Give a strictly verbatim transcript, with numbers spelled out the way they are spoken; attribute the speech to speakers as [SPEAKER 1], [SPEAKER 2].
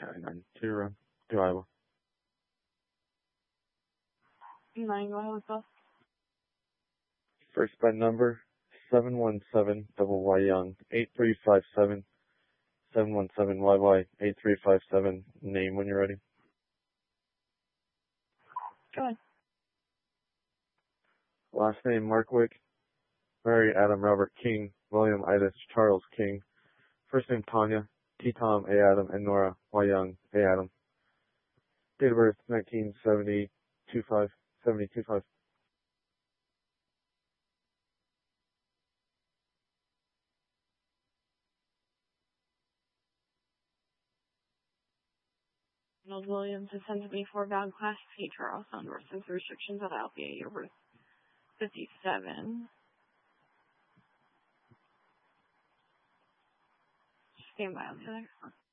[SPEAKER 1] County nine two run to Iowa.
[SPEAKER 2] nine Iowa South.
[SPEAKER 1] First by number seven one seven double Y Young eight three five seven seven one seven Y Y eight three five seven. Name when you're ready.
[SPEAKER 2] Go ahead.
[SPEAKER 1] Last name Markwick. Mary Adam Robert King. William Idis Charles King. First name Tanya. T Tom A Adam and Nora Y Young A Adam. Date of birth nineteen seventy two five seventy two five.
[SPEAKER 2] Donald Williams has sent to me for valid class C Charles on versus restrictions of Alpha year birth fifty-seven. Stand by on the other.